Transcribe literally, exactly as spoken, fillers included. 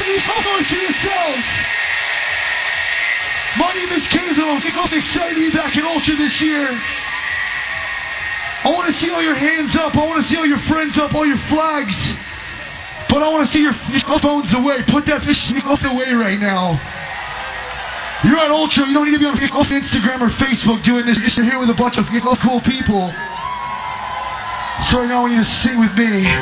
these homos for yourselves. My name is Kaizo. I'm excited to be back in Ultra this year. I want to see all your hands up. I want to see all your friends up, all your flags. But I want to see your phones away. Put that fish off away right now. You're at Ultra. You don't need to be on Instagram or Facebook doing this. You're here with a bunch of cool people. So right now I want you to sing with me.